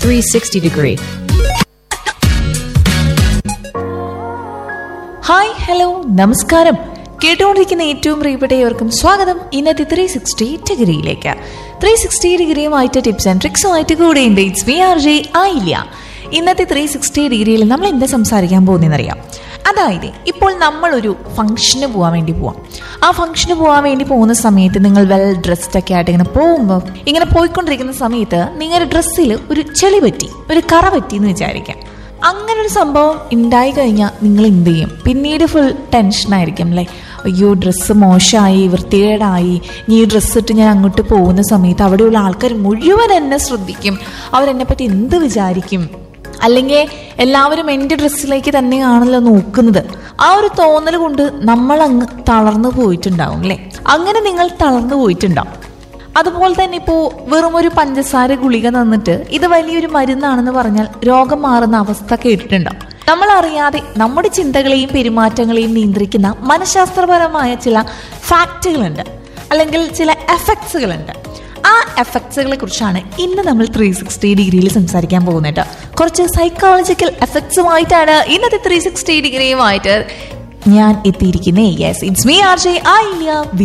360 degree. Hi hello നമസ്കാരം. കേട്ടുകൊണ്ടിരിക്കുന്ന ഏറ്റവും പ്രിയപ്പെട്ടവർക്കും സ്വാഗതം ഇന്നത്തെ 360 ഡിഗ്രിയിലേക്ക്. 360 ഡിഗ്രിയുമായിട്ട് ടിപ്സ് ആൻഡ് ട്രിക്സുമായിട്ട് കൂടെയുണ്ട്. ഇറ്റ്സ് മീ RJ ആയില്ല. ഇന്നത്തെ 360 ഡിഗ്രിയിൽ നമ്മൾ എന്താ സംസാരിക്കാൻ പോകുന്നതെന്നറിയാം. അതായത് ഇപ്പോൾ നമ്മളൊരു ഫംഗ്ഷന് പോകാൻ വേണ്ടി പോവാം. ആ ഫംഗ്ഷന് പോകാൻ വേണ്ടി പോകുന്ന സമയത്ത് നിങ്ങൾ വെൽ ഡ്രസ്ഡ് ഒക്കെ ആയിട്ട് ഇങ്ങനെ പോകുമ്പോൾ, ഇങ്ങനെ പോയിക്കൊണ്ടിരിക്കുന്ന സമയത്ത് നിങ്ങളുടെ ഡ്രസ്സിൽ ഒരു ചെളി പറ്റി, ഒരു കറ പറ്റി എന്ന് വിചാരിക്കാം. അങ്ങനെ ഒരു സംഭവം ഉണ്ടായി കഴിഞ്ഞാൽ നിങ്ങൾ എന്ത് ചെയ്യും? പിന്നീട് ഫുൾ ടെൻഷനായിരിക്കും അല്ലേ. അയ്യോ, ഡ്രസ്സ് മോശമായി, വൃത്തികേടായി, ഈ ഡ്രസ്സ് ഇട്ട് ഞാൻ അങ്ങോട്ട് പോകുന്ന സമയത്ത് അവിടെയുള്ള ആൾക്കാർ മുഴുവൻ എന്നെ ശ്രദ്ധിക്കും, അവരെന്നെ പറ്റി എന്ത് വിചാരിക്കും, അല്ലെങ്കിൽ എല്ലാവരും എൻ്റെ ഡ്രസ്സിലേക്ക് തന്നെയാണല്ലോ നോക്കുന്നത്. ആ ഒരു തോന്നൽ കൊണ്ട് നമ്മൾ അങ്ങ് തളർന്നു പോയിട്ടുണ്ടാവും അല്ലേ. അങ്ങനെ നിങ്ങൾ തളർന്നു പോയിട്ടുണ്ടാവും. അതുപോലെ തന്നെ ഇപ്പോൾ വെറും ഒരു പഞ്ചസാര ഗുളിക തന്നിട്ട് ഇത് വലിയൊരു മരുന്നാണെന്ന് പറഞ്ഞാൽ രോഗം മാറുന്ന അവസ്ഥ കേട്ടിട്ടുണ്ടാവും. നമ്മൾ അറിയാതെ നമ്മുടെ ചിന്തകളെയും പെരുമാറ്റങ്ങളെയും നിയന്ത്രിക്കുന്ന മനഃശാസ്ത്രപരമായ ചില ഫാക്റ്റുകളുണ്ട്, അല്ലെങ്കിൽ ചില എഫക്ട്സുകളുണ്ട്. ആ എഫക്ട്സുകളെ കുറിച്ചാണ് ഇന്ന് നമ്മൾ 360 ഡിഗ്രിയിൽ സംസാരിക്കാൻ പോകുന്നത്. കുറച്ച് സൈക്കോളജിക്കൽ എഫക്ട്സുമായിട്ടാണ് ഇന്നത്തെ 360 ഡിഗ്രിയുമായിട്ട് ഞാൻ എത്തിയിരിക്കുന്നത്. യെസ്, ഇറ്റ്സ് മീ RJ ആയില്ല.